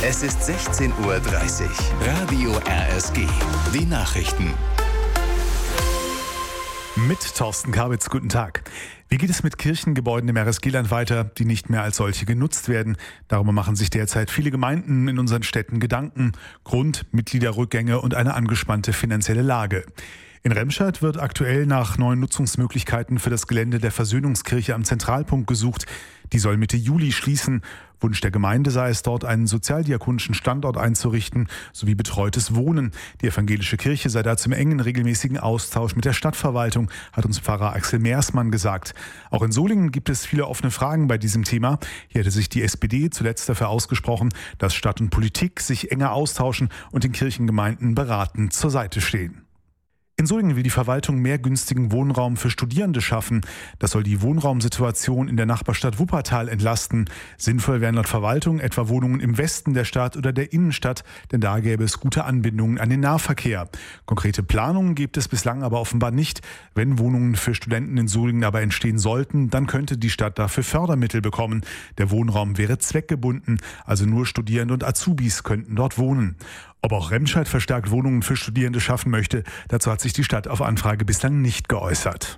Es ist 16:30 Uhr. Radio RSG. Die Nachrichten. Mit Thorsten Kabitz, guten Tag. Wie geht es mit Kirchengebäuden im RSG-Land weiter, die nicht mehr als solche genutzt werden? Darüber machen sich derzeit viele Gemeinden in unseren Städten Gedanken. Grund: Mitgliederrückgänge und eine angespannte finanzielle Lage. In Remscheid wird aktuell nach neuen Nutzungsmöglichkeiten für das Gelände der Versöhnungskirche am Zentralpunkt gesucht. Die soll Mitte Juli schließen. Wunsch der Gemeinde sei es, dort einen sozialdiakonischen Standort einzurichten, sowie betreutes Wohnen. Die evangelische Kirche sei dazu im engen, regelmäßigen Austausch mit der Stadtverwaltung, hat uns Pfarrer Axel Meersmann gesagt. Auch in Solingen gibt es viele offene Fragen bei diesem Thema. Hier hätte sich die SPD zuletzt dafür ausgesprochen, dass Stadt und Politik sich enger austauschen und den Kirchengemeinden beratend zur Seite stehen. In Solingen will die Verwaltung mehr günstigen Wohnraum für Studierende schaffen. Das soll die Wohnraumsituation in der Nachbarstadt Wuppertal entlasten. Sinnvoll wären laut Verwaltung etwa Wohnungen im Westen der Stadt oder der Innenstadt, denn da gäbe es gute Anbindungen an den Nahverkehr. Konkrete Planungen gibt es bislang aber offenbar nicht. Wenn Wohnungen für Studenten in Solingen aber entstehen sollten, dann könnte die Stadt dafür Fördermittel bekommen. Der Wohnraum wäre zweckgebunden, also nur Studierende und Azubis könnten dort wohnen. Ob auch Remscheid verstärkt Wohnungen für Studierende schaffen möchte, dazu hat sich die Stadt auf Anfrage bislang nicht geäußert.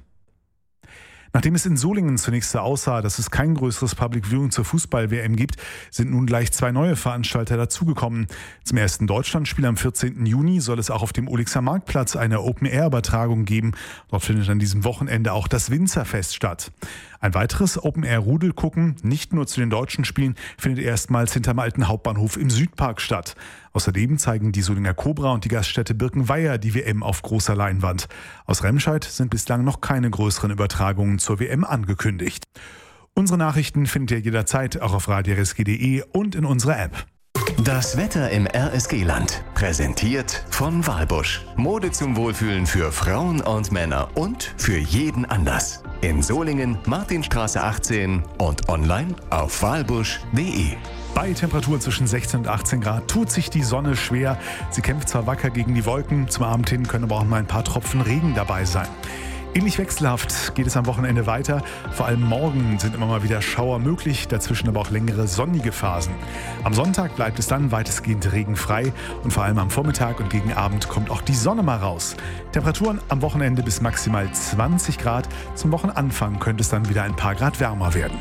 Nachdem es in Solingen zunächst so aussah, dass es kein größeres Public Viewing zur Fußball-WM gibt, sind nun gleich 2 neue Veranstalter dazugekommen. Zum ersten Deutschlandspiel am 14. Juni soll es auch auf dem Olixer Marktplatz eine Open-Air-Übertragung geben. Dort findet an diesem Wochenende auch das Winzerfest statt. Ein weiteres Open-Air-Rudelgucken, nicht nur zu den deutschen Spielen, findet erstmals hinterm alten Hauptbahnhof im Südpark statt. Außerdem zeigen die Solinger Cobra und die Gaststätte Birkenweier die WM auf großer Leinwand. Aus Remscheid sind bislang noch keine größeren Übertragungen zur WM angekündigt. Unsere Nachrichten findet ihr jederzeit auch auf radiorsg.de und in unserer App. Das Wetter im RSG-Land. Präsentiert von Walbusch. Mode zum Wohlfühlen für Frauen und Männer und für jeden Anlass. In Solingen, Martinstraße 18 und online auf walbusch.de. Bei Temperaturen zwischen 16 und 18 Grad tut sich die Sonne schwer. Sie kämpft zwar wacker gegen die Wolken, zum Abend hin können aber auch mal ein paar Tropfen Regen dabei sein. Ähnlich wechselhaft geht es am Wochenende weiter. Vor allem morgen sind immer mal wieder Schauer möglich, dazwischen aber auch längere sonnige Phasen. Am Sonntag bleibt es dann weitestgehend regenfrei und vor allem am Vormittag und gegen Abend kommt auch die Sonne mal raus. Temperaturen am Wochenende bis maximal 20 Grad. Zum Wochenanfang könnte es dann wieder ein paar Grad wärmer werden.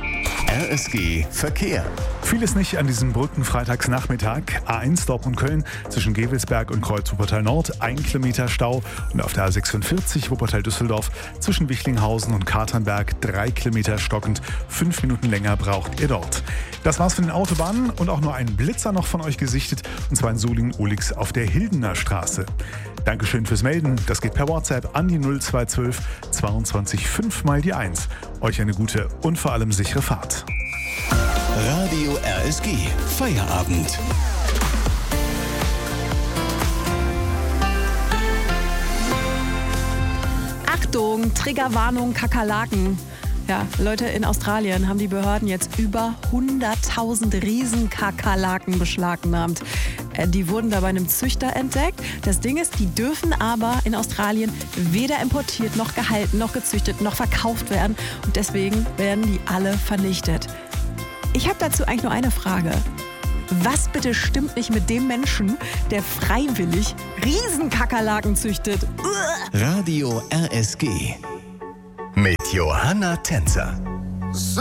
RSG Verkehr. Vieles nicht an diesem Brückenfreitagsnachmittag. A1 Dortmund-Köln zwischen Gevelsberg und Kreuz Wuppertal Nord 1 Kilometer Stau und auf der A46 Wuppertal-Düsseldorf zwischen Wichlinghausen und Katernberg 3 Kilometer stockend. 5 Minuten länger braucht ihr dort. Das war's von den Autobahnen und auch nur ein Blitzer noch von euch gesichtet, und zwar in Solingen-Olix auf der Hildener Straße. Dankeschön fürs Melden. Das geht per WhatsApp an die 0212 22 5 mal die 1. Euch eine gute und vor allem sichere Fahrt. Radio RSG Feierabend. Achtung, Triggerwarnung, Kakerlaken. Ja, Leute, in Australien haben die Behörden jetzt über 100.000 Riesenkakerlaken beschlagnahmt. Die wurden da bei einem Züchter entdeckt. Das Ding ist, die dürfen aber in Australien weder importiert, noch gehalten, noch gezüchtet, noch verkauft werden. Und deswegen werden die alle vernichtet. Ich habe dazu eigentlich nur eine Frage. Was bitte stimmt nicht mit dem Menschen, der freiwillig Riesenkakerlaken züchtet? Radio RSG mit Johanna Tänzer.